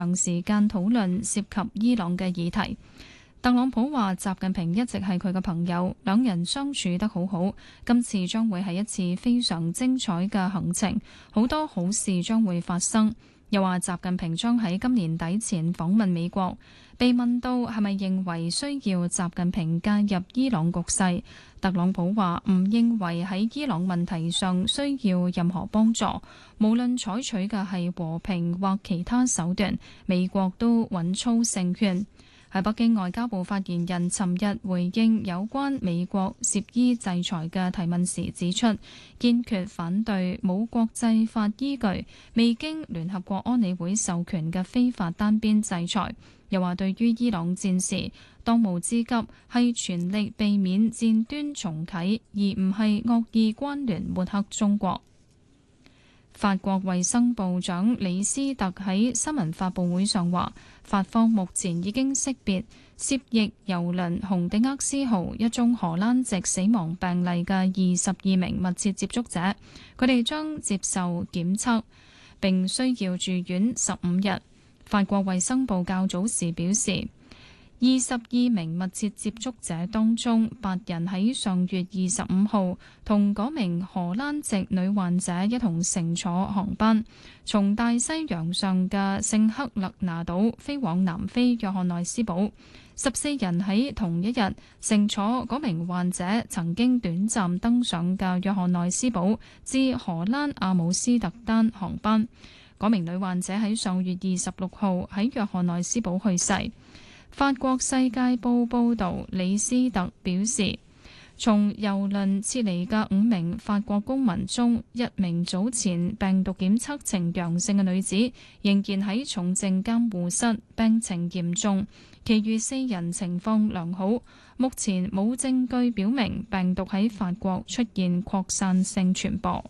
長時間討論涉及伊朗嘅議題。特朗普話：習近平一直係佢嘅朋友，兩人相處得好好。今次將會係一次非常精彩嘅行程，好多好事將會發生。又話習近平將喺今年底前訪問美國。被問到係咪認為需要習近平介入伊朗局勢，特朗普話唔認為喺伊朗問題上需要任何幫助，無論採取嘅係和平或其他手段，美國都穩操勝券。喺北京，外交部發言人尋日回應有關美國涉伊制裁嘅提問時指出，堅決反對冇國際法依據、未經聯合國安理會授權嘅非法單邊制裁。又話對於伊朗戰事，當務之急係全力避免戰端重啟，而唔係惡意關聯抹黑中國。法國衛生部長李斯特喺新聞發佈會上話，法方目前已經識別涉疫郵輪紅迪厄斯號一宗荷蘭籍死亡病例嘅22名密切接觸者，佢哋將接受檢測並需要住院15日。法國衛生部較早時表示，22名密切接觸者當中，8人喺上月25號同嗰名荷蘭籍女患者一同乘坐航班，從大西洋上嘅聖克勒拿島飛往南非約翰內斯堡。14人喺同一日乘坐嗰名患者曾經短暫登上嘅約翰內斯堡至荷蘭阿姆斯特丹航班。嗰名女患者喺上月26號喺約翰內斯堡去世。法國世界報報導，李斯特表示，從郵輪撤離嘅5名法國公民中，1名早前病毒檢測呈陽性嘅女子仍然喺重症監護室，病情嚴重，其餘4人情況良好。目前冇證據表明病毒喺法國出現擴散性傳播。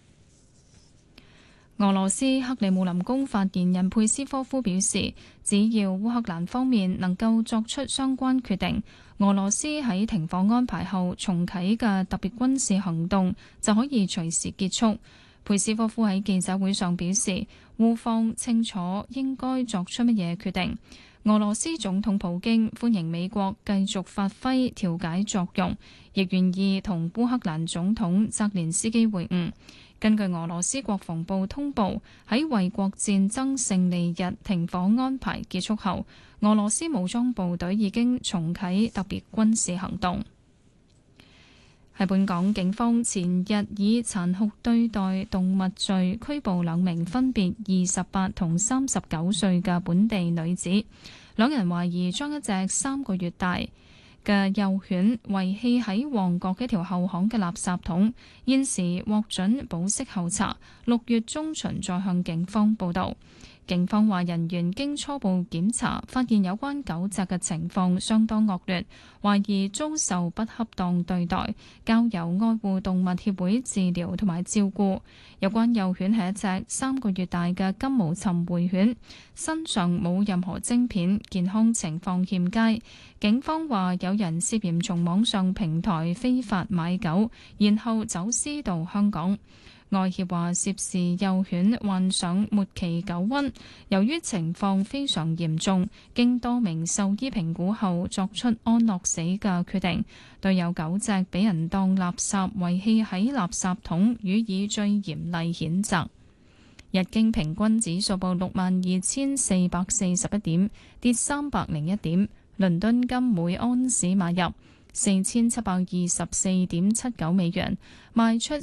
俄羅斯克里姆林宮發言人佩斯科夫表示，只要烏克蘭方面能夠作出相關決定，俄羅斯喺停火安排後重啟嘅特別軍事行動就可以隨時結束。佩斯科夫喺記者會上表示，烏方清楚應該作出乜嘢決定。俄羅斯總統普京歡迎美國繼續發揮調解作用，亦願意同烏克蘭總統澤連斯基會晤。根據俄羅斯國防部通報，喺衛國戰爭勝利日停火安排結束後，俄羅斯武裝部隊已經重啟特別軍事行動。喺本港，警方前日以殘酷對待動物罪拘捕2名分別28同39歲嘅本地女子，兩人懷疑將一隻3個月大嘅幼犬遺棄喺旺角一條後巷嘅垃圾桶，現時獲准保釋候查，6月中旬再向警方報到。警方話，人員經初步檢查，發現有關狗隻嘅情況相當惡劣，懷疑遭受不恰當對待，交由愛護動物協會治療同埋照顧。有關幼犬係一隻3個月大嘅金毛尋回犬，身上冇任何晶片，健康情況欠佳。警方話，有人涉嫌從網上平台非法買狗，然後走私到香港。外協話，涉事幼犬患上末期狗瘟，由於情況非常嚴重，經多名獸醫評估後作出安樂死嘅決定，對有狗隻俾人當垃圾遺棄喺垃圾桶予以最嚴厲譴責。日經平均指數報62,441點，跌301點。倫敦金每安士買入4724.79美元，賣出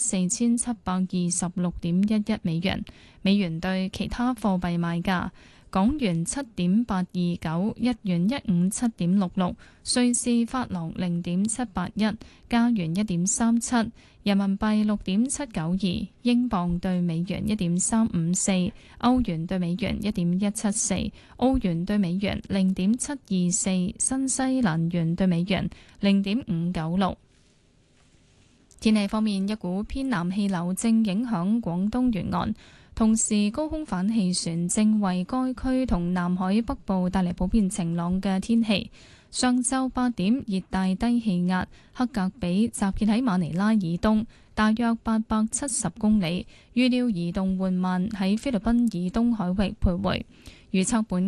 4726.11美元。美元對其他貨幣賣價：港元7.829，日元157.66，瑞士法郎0.781，加元1.37，人民幣6.792，英鎊對美元1.354，歐元對美元1.174，澳元對美元0.724，新西蘭元對美元0.596。天氣方面，一股偏南氣流正影響廣東沿岸，同時高空反氣旋正為該區同南海北部帶嚟普遍晴朗嘅天氣。上晝8點，熱帶低氣壓克格比集結喺馬尼拉以東大約870公里，預料移動緩慢喺菲律賓以東海域徘徊。 預測本